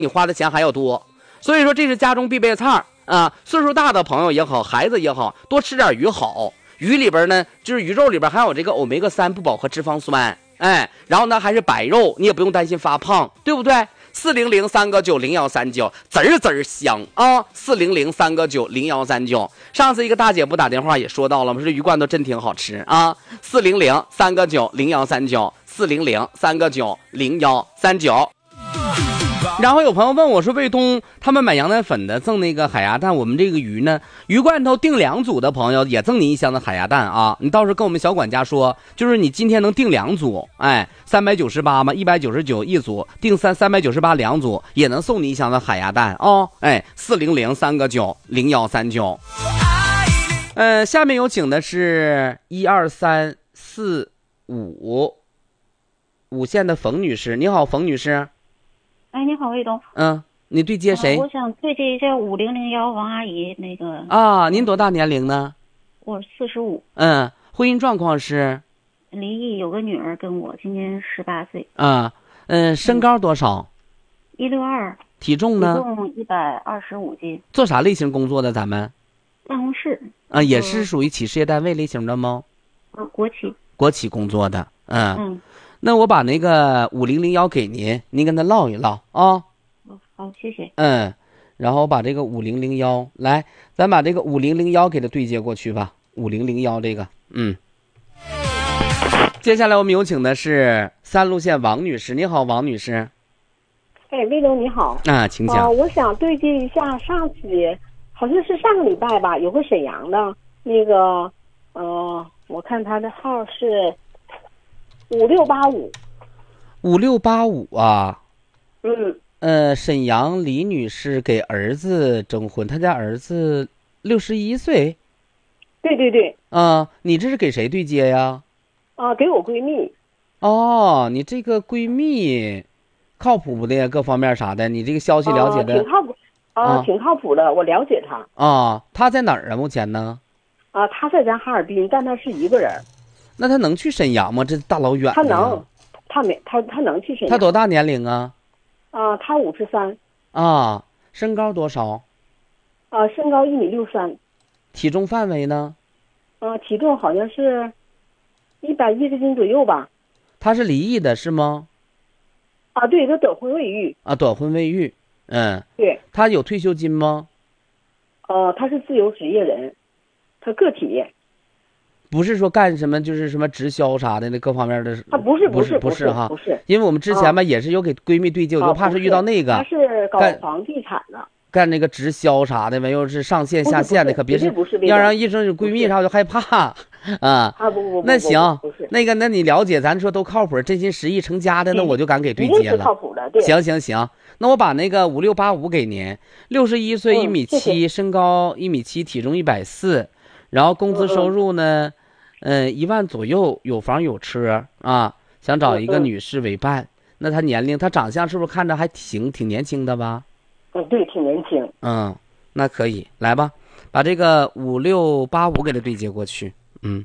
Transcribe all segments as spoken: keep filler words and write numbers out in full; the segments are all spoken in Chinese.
你花的钱还要多。所以说这是家中必备菜啊。岁数大的朋友也好，孩子也好，多吃点鱼好。鱼里边呢，就是鱼肉里边还有这个欧米伽三不饱和脂肪酸，哎，然后呢还是白肉，你也不用担心发胖，对不对？四零零三个九零幺三九，滋儿滋儿香啊！四零零三个九零幺三九。上次一个大姐不打电话也说到了吗？这鱼罐头真挺好吃啊！四零零三个九零幺三九，四零零三个九零幺三九。然后有朋友问我说，卫东他们买羊奶粉的赠那个海鸭蛋，我们这个鱼呢，鱼罐头订两组的朋友也赠你一箱的海鸭蛋啊！你到时候跟我们小管家说，就是你今天能订两组，哎，三百九十八嘛，一百九十九一组，订三三百九十八两组，也能送你一箱的海鸭蛋啊、哦！哎，四零零三个九零幺三九。呃，下面有请的是一二三四五五线的冯女士，你好，冯女士。 哎，你好，卫东。 嗯，你对接谁？ 啊、我想对接一下五零零幺王阿姨那个。 啊，您多大年龄呢？ 我四十五。 嗯，婚姻状况是？ 离异，有个女儿跟我，今年十八岁。 啊，嗯，身高多少？ 一六二。 体重呢？ 体重一百二十五斤。 做啥类型工作的？咱们？ 办公室。 啊，也是属于企事业单位类型的吗？ 呃，国企。 国企工作的。嗯。 嗯。 那我把那个五零零幺给您，您跟他唠一唠啊。 好，谢谢。 嗯，然后把这个五零零幺来，咱把这个五零零幺给他对接过去吧。五零零幺这个，嗯。接下来我们有请的是三路线王女士，你好，王女士。 哎，魏东你好。 啊，请讲。 呃、我想对接一下，上次好像是上个礼拜吧，有个沈阳的那个，呃，我看他的号是。五六八五， 五六八五啊， 嗯， 呃，沈阳李女士给儿子征婚，她家儿子六十一岁。 对对对。 啊，你这是给谁对接呀？ 啊，给我闺蜜。 哦，你这个闺蜜靠谱不的？各方面啥的，你这个消息了解的？ 啊、挺靠谱啊，啊，挺靠谱的，我了解她。 啊，她在哪儿啊？目前呢？ 啊，她在咱哈尔滨，但她是一个人。 那他能去沈阳吗？这大老远。 他能，他没他他能去沈阳。 他多大年龄啊？ 啊，他五十三。 啊，身高多少？ 啊，身高一米六三。 体重范围呢？ 啊，体重好像是，一百一十斤左右吧。 他是离异的是吗？ 啊，对，他短婚未育。 啊，短婚未育，嗯。 对。 他有退休金吗？ 呃，他是自由职业人，他个体。 不是说干什么就是什么直销啥的那各方面的。 啊，不是不是不是哈， 不是。 因为我们之前吧、啊、也是有给闺蜜对接，我就怕是遇到那个。 他是搞房地产的。 干那个直销啥的没有，是上线下线的，可别是要让一生有闺蜜啥我就害怕啊。 啊不不不。 那行， 那个那你了解，咱说都靠谱，真心实意成家的，那我就敢给对接了。 靠谱的，对。 行行行，那我把那个五六八五给您，六十一岁，一米七，身高一米七，体重一百四，然后工资收入呢？嗯，一万左右，有房有车啊，想找一个女士为伴。嗯、那她年龄，她长相是不是看着还挺挺年轻的吧？ 嗯，对，挺年轻。 嗯，那可以来吧，把这个五六八五给她对接过去。嗯，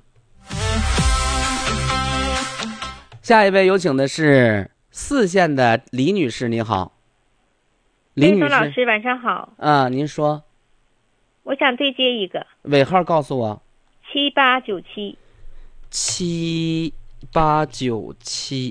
下一位有请的是四线的李女士，你好。李女士， 老师晚上好。 啊，您说。 我想对接一个。 尾号告诉我。 七八九七。 七八九七，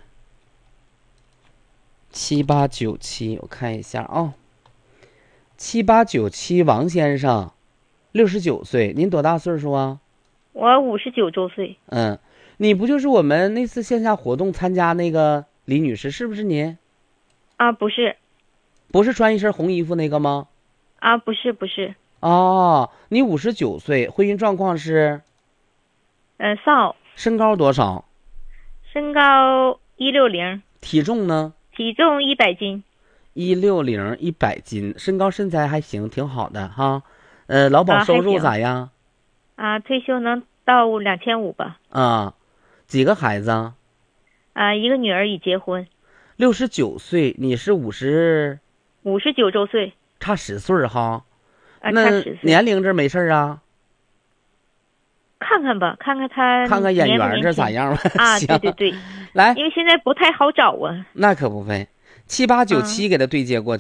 七八九七，我看一下啊、哦，七八九七，王先生，六十九岁，您多大岁数啊？ 我五十九周岁。 嗯，你不就是我们那次线下活动参加那个李女士，是不是您？ 啊，不是。 不是穿一身红衣服那个吗？ 啊，不是不是。 哦，你五十九岁，婚姻状况是？ 嗯，少。 身高多少？ 身高一六零。 体重呢？ 体重一百斤。 一六零一百斤，身高身材还行，挺好的哈。呃，劳保收入咋样？ 啊，退休能到两千五吧。 啊，几个孩子？ 啊，一个女儿已结婚。 六十九岁，你是五十？ 五十九周岁。 差十岁哈。 啊， 那差十岁。 年龄这没事啊？ 看看吧，看看他看看眼缘这咋样吧。 啊，对对对， 来， 因为现在不太好找啊。 那可不呗。 七八九七给他对接过